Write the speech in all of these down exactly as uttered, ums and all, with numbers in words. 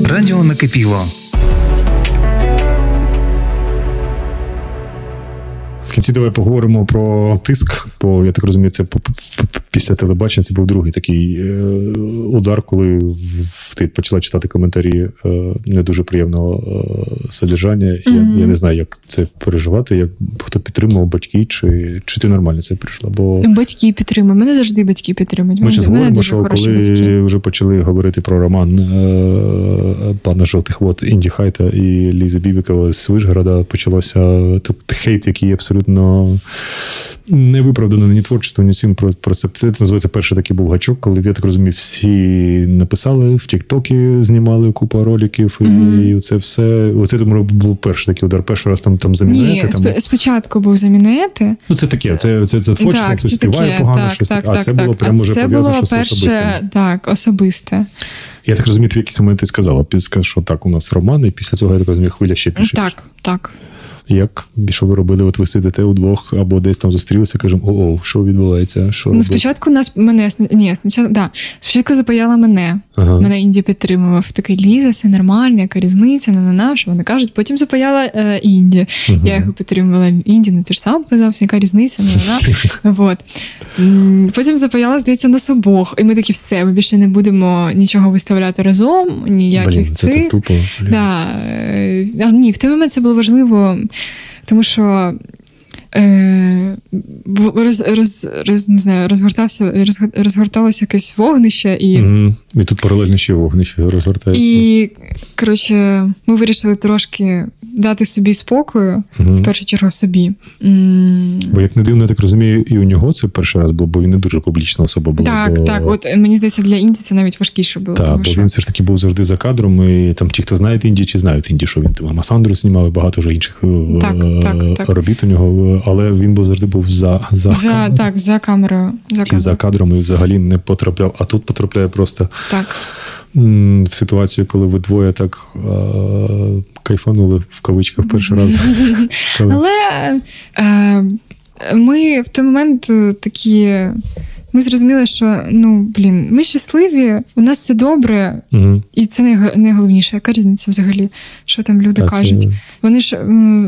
Радіо накипіло. В кінці давай поговоримо про тиск, бо, я так розумію, це після телебачення це був другий такий удар, коли ти почала читати коментарі не дуже приємного содержання. Mm-hmm. Я, я не знаю, як це переживати, як хто підтримував, батьки, чи, чи ти нормально це пережила? Бо... Батьки підтримують. Мене завжди батьки підтримують. Ми зараз говоримо, що коли батьки. Вже почали говорити про роман е- пана Жовтих вод Інді Хайта і Лізи Бібікова з Вишгорода, почалося хейт, який абсолютно не виправдано ні творчеством, ні цим. Про, про це, це називається перший такий був гачок, коли, я так розумію, всі написали, в Тік-Токі знімали купу роликів, mm-hmm. і це все. Оце, думаю, був перший такий удар. Перший раз там, там замінети. Ні, там... спочатку був замінети. Ну, це таке, це, це, це творчість, хтось співає погано, так, щось так, таке. А так, це так, було прямо вже пов'язано щось особисте. Так, особисте. Я так розумію, в якийсь момент ти сказала, що так, у нас роман, і після цього, я так розумію, хвиля ще більше. Так, так. Як, що ви робили? От ви сидите удвох або десь там зустрілися, кажемо, о-о, що відбувається? Що ну, спочатку нас, мене, ні, спочатку, да, спочатку запаяла мене. Ага. Мене Інді підтримував. Такий, Ліза, все нормально, яка різниця, на-на-на, що вони кажуть. Потім запаяла е, Інді. Ага. Я його підтримувала. Інді, ну ти ж сам казав, яка різниця, на-на-на. Вот. Потім запаяла, здається, нас обох. І ми такі, все, ми більше не будемо нічого виставляти разом, ніяких цих. Блін, це так тупо. Да. А, ні, в той момент це було важливо, тому що е, роз, роз, роз, не знаю, розгортався, роз, розгорталося якесь вогнище. І, угу. І тут паралельно ще вогнище розгортається. І, коротше, ми вирішили трошки дати собі спокою, угу. в першу чергу собі. Бо, як не дивно, я так розумію, і у нього це перший раз був, бо він не дуже публічна особа була. Так, бо... так. От мені здається, для Інді це навіть важкіше було. Так, тому, бо що... він все ж таки був завжди за кадром, і там ті, хто знає Інді, чи знають Інді, що він там Масандру знімав, і багато вже інших так, так, так. робіт у нього, але він був завжди був за, за, за кам... Так, за камерою. За і за кадром, і взагалі не потрапляв. А тут потрапляє просто так. в ситуацію, коли ви двоє так а, кайфанули, в кавичках, перший раз. Але е, ми в той момент такі... Ми зрозуміли, що, ну, блін, ми щасливі, у нас все добре, угу. і це найголовніше. Яка різниця взагалі, що там люди а кажуть? Це... Вони ж,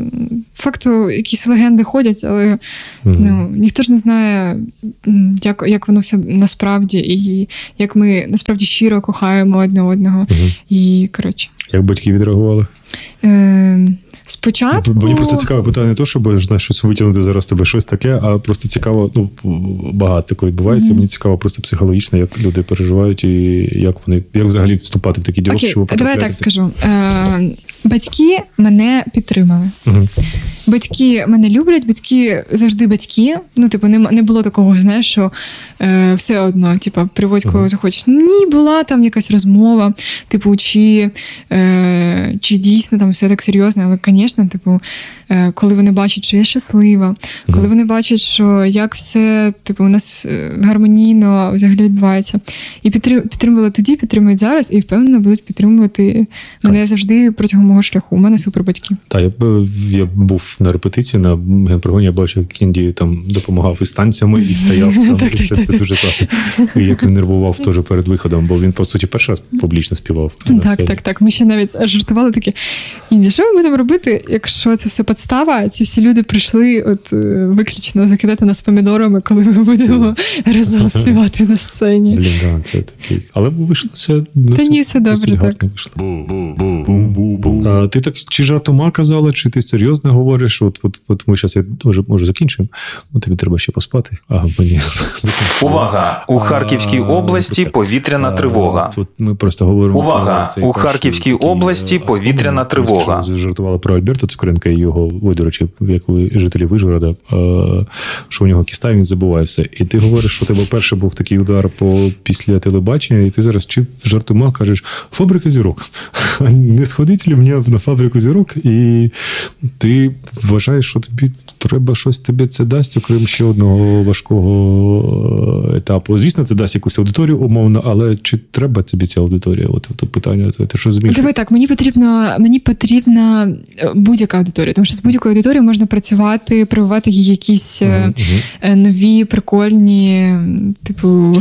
факту, якісь легенди ходять, але угу. ну, ніхто ж не знає, як, як воно все насправді, і як ми насправді щиро кохаємо одне одного. Угу. І, коротше. Як батьки відреагували? Е... Спочатку... Мені просто цікаве питання не то, щоб знаєш, щось витягнути зараз тебе щось таке, а просто цікаво, ну, багато такого відбувається. Mm-hmm. Мені цікаво просто психологічно, як люди переживають і як вони, як взагалі вступати в такі діалог, okay, щоб давай я так скажу. Е, батьки мене підтримали. Mm-hmm. Батьки мене люблять, батьки завжди батьки. Ну, типу, не, не було такого, знаєш, що е, все одно, типу, приводь кого mm-hmm. захочеш. Ні, була там якась розмова, типу, чи, е, чи дійсно там все так серйозно, але, звісно, типу, е, коли вони бачать, що я щаслива, mm-hmm. коли вони бачать, що як все, типу, у нас гармонійно взагалі відбувається. І підтримували тоді, підтримують зараз, і, впевнено, будуть підтримувати мене завжди протягом мого шляху. У мене супер батьки. Так, я, я був на репетиції, на генпрогоні, я бачив, як Інді там допомагав із танцями і стояв там. І це, це дуже класно. І як він нервував теж перед виходом, бо він, по суті, перший раз публічно співав. Так, так, так. Ми ще навіть жартували такі, Інді, що ми будемо робити, якщо це все підстава, ці всі люди прийшли от виключно закидати нас помідорами, коли ми будемо разом співати на сцені. Блін, да, це такий. Але вийшло все. Та ні, все добре, так. А, ти так чи жартома казала, чи ти серйозно говориш? От, от, от ми зараз, я вже, може, закінчуємо. Ну, тобі треба ще поспати. А, мені Увага! У Харківській області повітряна тривога. От ми просто говоримо. Увага! У Харківській області повітряна тривога. Жартували про Альберта Цукренка і його, ви, до речі, як ви жителі Вишгорода, що у нього кіста, він забуває все. І ти говориш, що у тебе перший був такий удар по, після телебачення, і ти зараз чи жартома кажеш, фабрика зірок. Не сходить ли мені прийняв на фабрику зірок, і ти вважаєш, що тобі треба щось тобі це дасть, окрім ще одного важкого етапу. Звісно, це дасть якусь аудиторію умовно, але чи треба тобі ця аудиторія? От, от питання, ти що розумієш? Давай так, мені потрібно, мені потрібна будь-яка аудиторія, тому що з будь-якою аудиторією можна працювати, прививати їй якісь uh-huh. нові, прикольні, типу,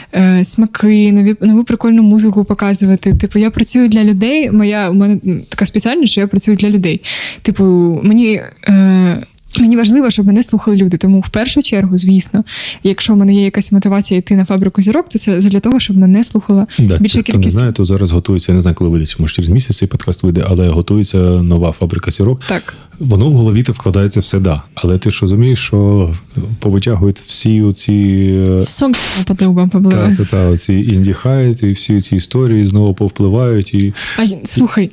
смаки, нові, нову прикольну музику показувати. Типу, я працюю для людей, моя, у мене така спеціальність, що я працюю для людей. Типу, мені... Е, Мені важливо, щоб мене слухали люди, тому в першу чергу, звісно, якщо в мене є якась мотивація йти на фабрику зірок, то це для того, щоб мене слухала да, більша кількість. Хто не знає, то зараз готується, я не знаю, коли вийде, може через місяць цей подкаст вийде, але готується нова фабрика зірок. Так. Воно в голові то вкладається все, да. Але ти ж розумієш, що повитягують всі оці... Все по трубам попливає. Так, так, оці інді-хайт і всі ці історії знову повпливають. І... А, слухай,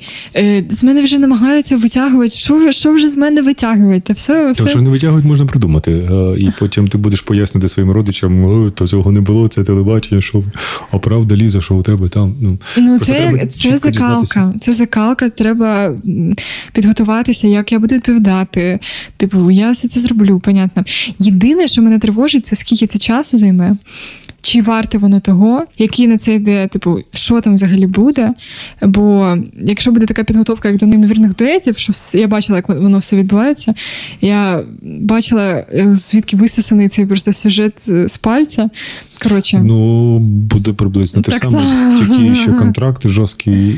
з мене вже намагаються витягувати, що, що вже з мене витягують? Та все, все. Тому що не витягують, можна придумати. І потім ти будеш пояснити своїм родичам, то цього не було, це телебачення, що а правда, Ліза, що у тебе там. Ну, ну це, це закалка. Це закалка, треба підготуватися, як я буду відповідати. Типу, я все це зроблю, понятно. Єдине, що мене тривожить, це скільки це часу займе. Чи варте воно того, який на це йде, типу, що там взагалі буде. Бо якщо буде така підготовка, як до неймовірних дуетів, що я бачила, як воно все відбувається, я бачила, звідки висосаний цей просто сюжет з пальця. Коротше. Ну, буде приблизно те ж саме, тільки ще контракт жорсткий,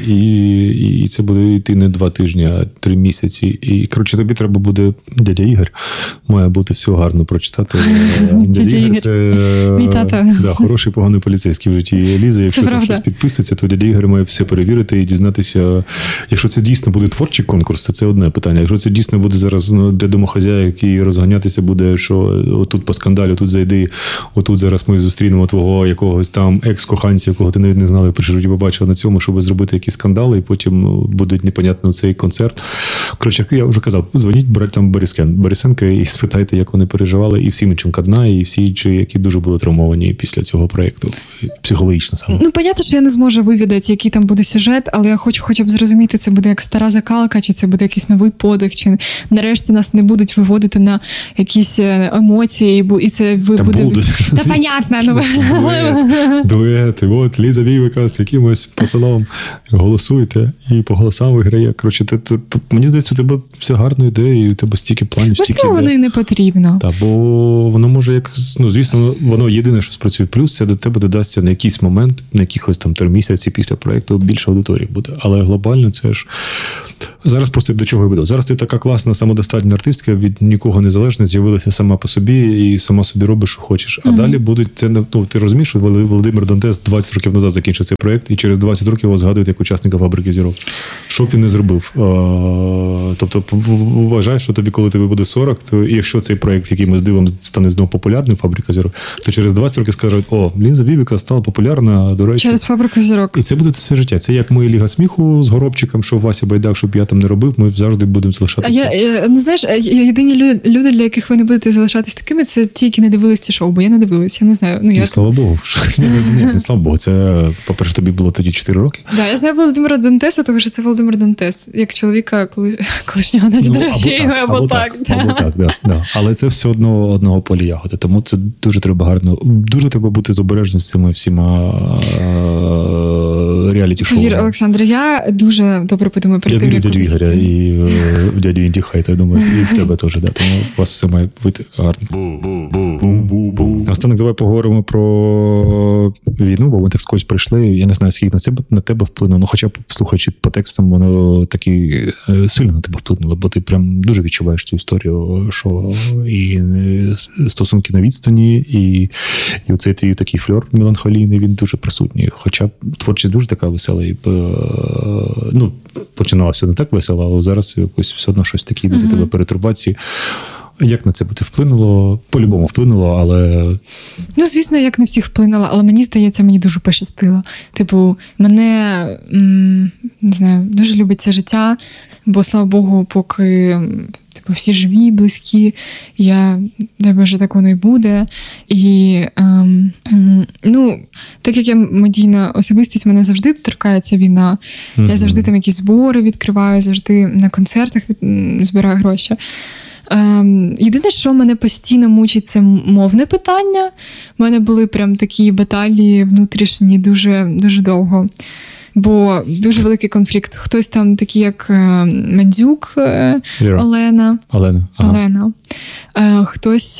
і, і це буде йти не два тижні, а три місяці. І, коротше, тобі треба буде, дядя Ігор, має бути все гарно прочитати. Дядя Ігор, це, мій тато. Да, хороший, поганий поліцейський в житті Лізи. Якщо там щось підписується, то дядя Ігор має все перевірити і дізнатися. Якщо це дійсно буде творчий конкурс, то це одне питання. Якщо це дійсно буде зараз ну, для домохазяїк і розганятися буде, що отут по скандалю, тут зайди, отут зараз ми зустрінемо твого якогось там екс-коханця, якого ти навіть не знали, при житті побачив на цьому, щоб зробити якісь скандали, і потім ну, буде непонятно цей концерт. Коротше, я вже казав, дзвоніть братям Борисенка і спитайте, як вони переживали, і всім іншим Кадна, і всі інші, які дуже були травмовані після цього проєкту. Психологічно саме. Ну, понятно, що я не зможу вивідати, який там буде сюжет, але я хочу хоча б зрозуміти, це буде як стара закалка, чи це буде якийсь новий подих, чи нарешті нас не будуть виводити на якісь емоції, і це ви Та буде... будуть. Та понятно, ну... Дует, дует, і от Ліза Бібіка з якимось пацаном голосуєте, і по голосам виграє. Коротше, ти, ти, мені здається, у тебе все гарно йде, і у тебе стільки планів, стільки можливо, воно і не потрібно. Так, бо воно може як, ну, звісно, воно єдине, що спрацює. Плюс це до тебе додасться на якийсь момент, на якихось там три місяці після проєкту більше аудиторії буде. Але глобально це ж... Зараз просто до чого я веду. Зараз ти така класна, самодостатня артистка, від нікого незалежна, з'явилася сама по собі і сама собі робиш, що хочеш. А mm-hmm. далі будуть це, ну, ти розумієш, що Володимир Дантес двадцять років назад закінчив цей проєкт, і через двадцять років його згадують як учасника фабрики зірок. Що б він не зробив? А, тобто, вважай, що тобі, коли тобі буде сорок, то і якщо цей проєкт, який ми здивимо, стане знову популярним, фабрика зірок, то через двадцять років скажуть, о, Ліза Бібіка стала популярна, до речі. Через фабрику зірок. І це буде все життя. Це як моя Ліга сміху з Горобчиком, що Вася Байдак, щоб я там не робив, ми завжди будемо залишатися. А я, я не знаєш, єдині люди, для яких ви не будете залишатись такими, це ті, які не дивились ці шоу, бо я не дивилась, я не знаю. Ну, я... І, слава Богу. Ні, не слава Богу, це, по-перше, тобі було тоді чотири роки. Так, да, я знаю Володимира Дантеса, тому що це Володимир Дантес, як чоловіка коли, колишнього Наді ну, Дорофєєва, або, або так. так, або так, да, да. Але це все одно одного поля ягоди, тому це дуже треба гарно, дуже треба бути з обережним з цими всіма реаліті-шоу. Вір, Олександр, я дуже добре подумаю перед тим, як дядю Ігоря і в дядю Інді Хайта, я думаю, і в тебе теж, да, тому у вас все має бути гарно. Наостанок давай поговоримо про війну, бо ми так скось прийшли, я не знаю, скільки на себе на тебе вплинуло, ну хоча б слухаючи по текстам, воно такі сильно на тебе вплинуло, бо ти прям дуже відчуваєш цю історію, що і стосунки на відстані, і, і оцей твій такий фльор меланхолійний, він дуже присутній. Хоча творчість дуже така весела, і, ну, починалося не так весело, але зараз якось все одно щось таке йде до тебе перетурбації. Як на це буде вплинуло? По-любому вплинуло, але... Ну, звісно, як не всіх вплинуло, але мені здається, мені дуже пощастило. Типу, мене, м- не знаю, дуже любить це життя, бо, слава Богу, поки... типу, всі живі, близькі, я, дай Боже, так воно і буде. І, ем, ну, так як я медійна особистість, мене завжди торкається війна. Mm-hmm. Я завжди там якісь збори відкриваю, завжди на концертах від, збираю гроші. Ем, єдине, що мене постійно мучить, це мовне питання. У мене були прям такі баталії внутрішні дуже, дуже довго. Бо дуже великий конфлікт. Хтось там такий, як Мандзюк yeah. Олена. Олена. Ага. Олена. Хтось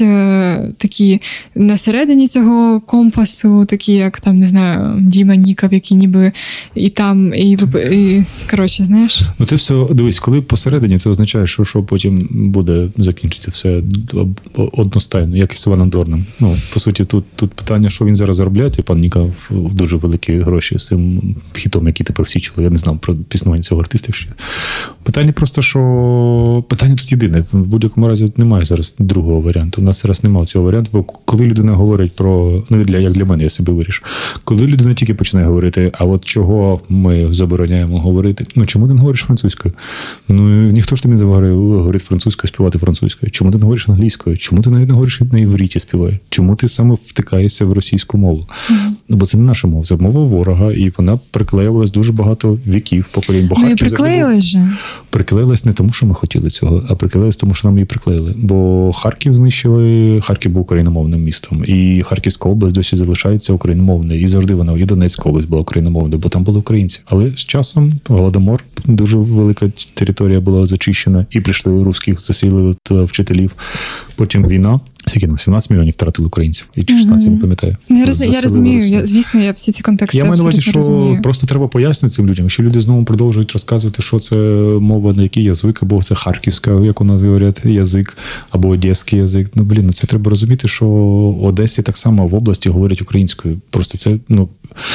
такі на середині цього компасу, такі, як там, не знаю, Діма Ніков, який ніби і там, і, і коротше, знаєш. Ну це все, дивись, коли посередині, це означає, що, що потім буде, закінчиться все одностайно, як і з Іваном Дорном. Ну, по суті, тут, тут питання, що він зараз заробляє, і пан Ніков дуже великі гроші з цим хітом, який тепер всі чули. Я не знав про піснування цього артиста. Якщо... Питання просто, що... Питання тут єдине. В будь-якому разі немає зараз другого варіанту. У нас зараз немає цього варіанту, бо коли людина говорить про... Ну, для, як для мене, я себе вирішу. Коли людина тільки починає говорити, а от чого ми забороняємо говорити? Ну, чому ти не говориш французькою? Ну, ніхто ж тобі не говорить французькою, співати французькою. Чому ти не говориш англійською? Чому ти навіть не говориш на івриті співає? Чому ти саме втикаєшся в російську мову? Mm-hmm. Бо це не наша мова, це мова ворога, і вона приклеювалась дуже багато віків, поколінь. Бо ну, і приклеїлась же. Приклеїлась не тому, що ми хотіли цього, а приклеїлась тому, що нам її приклеїли. Бо Харків знищили, Харків був україномовним містом, і Харківська область досі залишається україномовною, і завжди вона, і Донецька область була україномовною, бо там були українці. Але з часом Голодомор, дуже велика територія була зачищена, і прийшли русських, засілили вчителів. Потім війна. Скільки нам? сімнадцять мільйонів втратили українців. І чи шістнадцять, mm-hmm. не пам'ятаю. Ну, я, роз, я розумію. Я, звісно, я всі ці контексти я маю на увазі, що розумію. Просто треба пояснити цим людям, що люди знову продовжують розказувати, що це мова, на який язик, або це харківська, як у нас говорять, язик, або одеський язик. Ну, блін, ну це треба розуміти, що в Одесі так само в області говорять українською. Просто це, ну,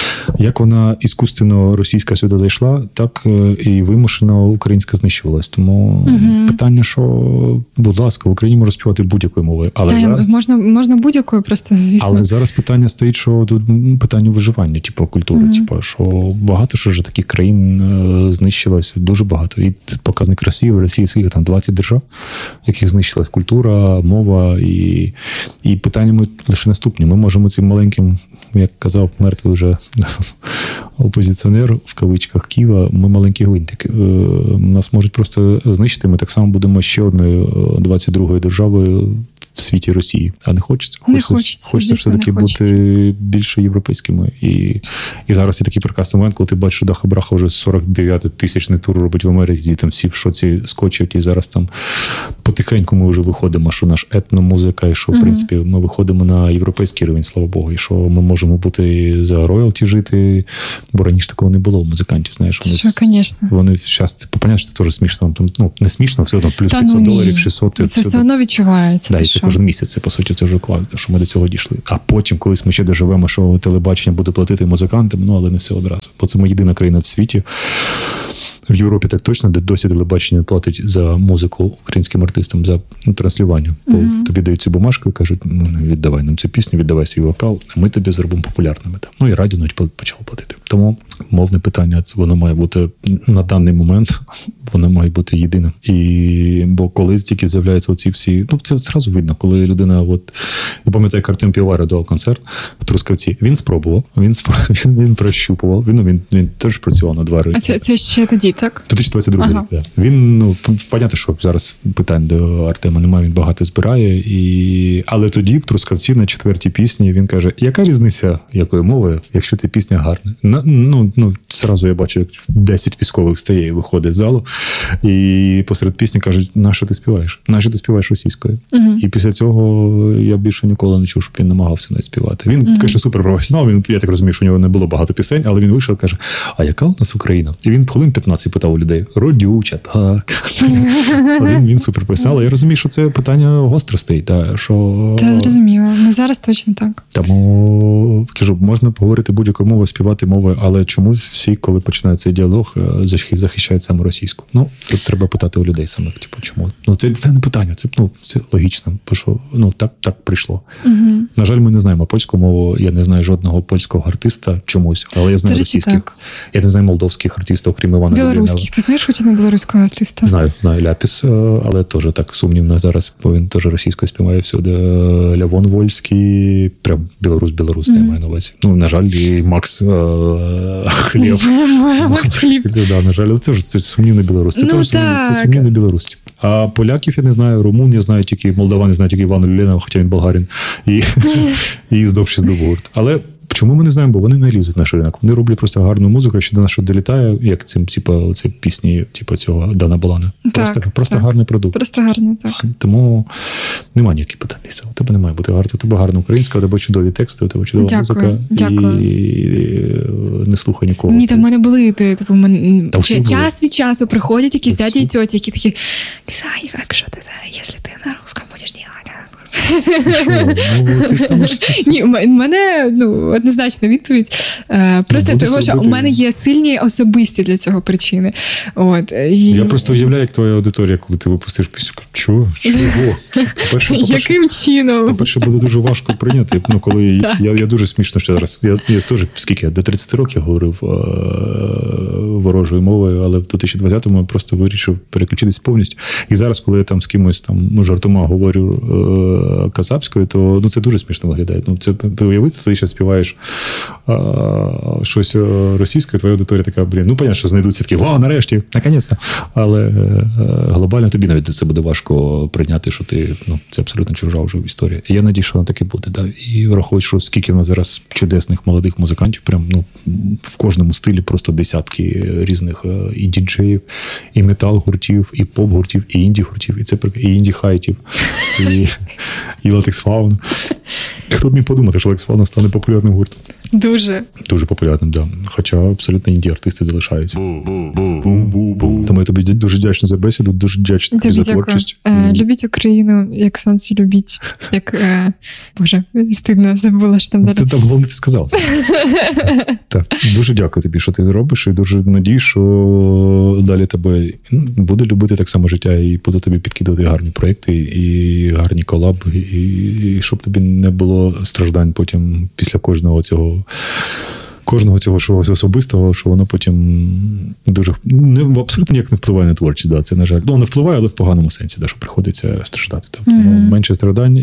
як вона іскусственно російська сюди зайшла, так і вимушено українська знищувалась. Тому mm-hmm. питання, що, будь ласка, в Україні можна співати будь-якою мовою. Але Та, зараз... можна, можна будь-якою, просто, звісно. Але зараз питання стоїть, що тут питання виживання, типу, культури. Mm-hmm. Типу, що багато що вже таких країн е, знищилось, дуже багато. І показник Росії, в Росії скільки там двадцять держав, яких знищилась культура, мова. І, і питання ми лише наступні. Ми можемо цим маленьким, як казав мертвий вже опозиціонер, в кавичках, Києва, ми маленькі гвинтики. Е, нас можуть просто знищити. Ми так само будемо ще одною двадцять другою державою в світі Росії. А не хочеться? Хочеться, не хочеться, хочеться все-таки бути більше європейськими. І, і зараз є такий прекрасний момент, коли ти бачиш, що Даха Браха вже сорок дев'ятий тисячний тур робить в Америці, і там всі в шоці скочать, і зараз там потихеньку ми вже виходимо, що наш етномузика, і що, в принципі, ми виходимо на європейський рівень, слава Богу, і що ми можемо бути за роялті жити, бо раніше такого не було у музикантів, знаєш. Вони, що, звісно. Вони зараз, понятно, що це теж смішно, там, ну, не смішно, все одно, плюс Та, п'ятсот ну, доларів, шістсот. Це все, все одно відчувається. Да, це кожен місяць, це, по суті, це вже класно, що ми до цього дійшли. А потім, колись ми ще доживемо, що телебачення буде платити музикантам, ну, але не все одразу. Бо це ми єдина країна в світі, в Європі так точно, де досі телебачення платить за музику українським артистам, за транслювання. Бо mm-hmm. тобі дають цю бумажку і кажуть, ну, віддавай нам цю пісню, віддавай свій вокал, а ми тобі зробимо популярними. Ну, і радіо навіть почало платити. Тому мовне питання, це воно має бути на даний момент, воно має бути єдине. І, бо коли тільки з'являються оці всі, ну, це одразу видно, коли людина, от, я пам'ятаю, як Артем Півоваров давав концерт в Трускавці, він спробував, він, він, він прощупував, він, він, він теж працював на два роки. А це, це ще тоді, так? дві тисячі двадцять другий ага. рік, так. Він, ну, понятно, що зараз питань до Артема немає, він багато збирає, і... але тоді в Трускавці на четвертій пісні він каже, яка різниця, якою мовою, якщо ця пісня гарна? На, ну, ну, зразу я бачу, як десять військових стає і виходить з залу, і посеред пісні кажуть, на що ти співаєш? На що ти співаєш російською? Угу. І після цього я більше ніколи не чув, щоб він намагався навіть співати. Він, угу. каже, суперпрофесіонал, він, я так розумію, що у нього не було багато пісень, але він вийшов і каже, а яка у нас Україна? І він хвилин п'ятнадцять питав у людей, родюча, так. він, він суперпрофесіонал. Я розумію, що це питання гостро стоїть. Та, що... Та зрозуміло. Ну зараз точно так. Тому, кажу, можна поговорити будь-якою мовою, співати мовою, але чому всі, коли починають цей діалог, захищають саме російську? Ну, тут треба питати у людей самих, типу, чому? Ну, це, це не питання, це, ну, це логічно, бо що, ну, так, так прийшло. Угу. На жаль, ми не знаємо польську мову, я не знаю жодного польського артиста чомусь, але я знаю російських. Так. Я не знаю молдовських артистів, крім Івана Дорна. білоруських. Ти знаєш хоч одного білоруського артиста? Знаю, знаю Ляпіс, але теж так сумнівно зараз, бо він теж російською співає всюди. Лявон Вольський, прям білорус-білорус, mm. я маю на увазі. Ну, на жаль, і Макс Хлєв. Макс Хлєв. Да, на жаль, але це ж це сумнівний білорус. Це ну, теж це сумнівний білорус. А поляків я не знаю, румун я знаю тільки, молдаван я знаю тільки Івана Люленова, хоча він болгарин. І, і здобші здобгурт. Але чому ми не знаємо? Бо вони не лізуть на наш ринок. Вони роблять просто гарну музику, що до нас що долітає, як цим, типу, ці пісні, типу, цього Дана Балана. Так, просто просто так. гарний продукт. Просто гарний, так. Тому немає ніяких питань. У тебе не має бути гарно. У тебе гарна українська, у тебе чудові тексти, у тебе чудова дякую, музика. Дякую. І не слухай нікого. Ні, там в мене були, типу, мен... Та час від часу приходять якісь Та дяді і всі. тьоті, які такі, Ліза, як що ти, якщо ти на русском будеш робити? Ну, ти станеш... Ні, у мене ну, однозначна відповідь. Просто ну, того, що у мене є сильні особисті для цього причини. От, і... Я просто уявляю, як твоя аудиторія, коли ти випустиш пісню. Чого? Чого? По-перше, яким чином? По-перше, буде дуже важко прийняти. Ну, коли я, я дуже смішно ще раз. Я, я теж, скільки я до тридцять років говорив е- ворожою мовою, але в дві тисячі двадцятому я просто вирішив переключитись повністю. І зараз, коли я там з кимось там, ну, жартома говорю е- казахською, то ну, це дуже смішно виглядає. Ну, це уявити, ти ще співаєш а, щось російською, твоя аудиторія така, блін, ну, понятно, що знайдуться такі, о, нарешті, наконець-то. Але а, глобально тобі навіть це буде важко прийняти, що ти, ну, це абсолютно чужа вже історія. І я надію, що вона так і буде. Да? І враховуючи, що скільки в нас зараз чудесних молодих музикантів, прям, ну, в кожному стилі просто десятки різних і діджеїв, і метал-гуртів, і поп-гуртів, і інді-гуртів, і це і інді-хайтів, і і Latex Fauna. Хто б міг подумати, що Latex Fauna стане популярним гуртом? Дуже. Дуже популярним, так. Да. Хоча абсолютно інді-артисти залишаються. Тому я тобі дуже вдячний за бесіду, дуже вдячний тобі за творчість. Е, любіть Україну, як сонце любіть. Як, е, Боже, стидно, забула, що там далі. Ти там головне ти сказав. Так, дуже дякую тобі, що ти робиш, і дуже надію, що далі тебе буде любити так само життя, і буде тобі підкидати гарні проекти, і гарні колаби, і, і щоб тобі не було страждань потім після кожного цього кожного цього чогось особистого, що воно потім дуже не, абсолютно ніяк не впливає на творчість. Да, це, на жаль. Ну, не впливає, але в поганому сенсі, да, що приходиться страждати. Там. Mm-hmm. Тому менше страдань,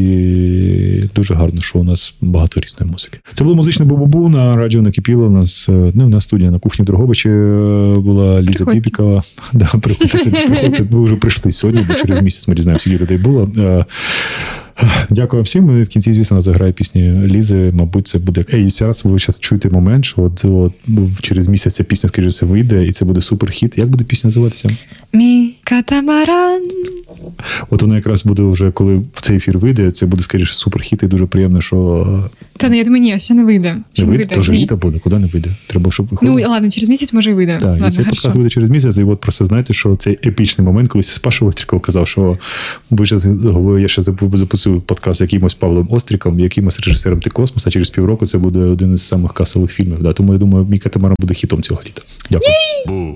і дуже гарно, що у нас багато різної музики. Це було музичне бу-бу-бу на радіо Накипіло. У нас не на студії, на кухні в Дрогобичі була Ліза Приходьте. Бібікова. Да, приходьте сьогодні, приходьте. Ви вже прийшли сьогодні, бо через місяць ми дізнаємося, скільки людей було. Дякую всім. В кінці, звісно, заграю пісні Лізи. Мабуть, це буде... Ей, зараз ви зараз чуєте момент, що от, от, через місяць ця пісня, скоріше все, вийде, і це буде суперхіт. Як буде пісня називатися? Мій катамаран. От воно якраз буде вже, коли цей ефір вийде, це буде, скоріше, суперхіт, і дуже приємно, що... Та не, я думаю, ні, ще не вийде. Ще не не вийде? Тож літо буде, куди не вийде? Треба, щоб виходило. Ну, ладно, через місяць, може, і вийде. Так, ладно, і цей хорошо. подкаст вийде через місяць, і от просто знаєте, що цей епічний момент, коли Паша Остріков казав, що бо я ще записую подкаст якимось Павлом Остріком, якимось режисером «Ти космос», а через півроку це буде один із самих касових фільмів. Да. Тому я думаю, мій катамаран буде хітом цього літа. Дякую.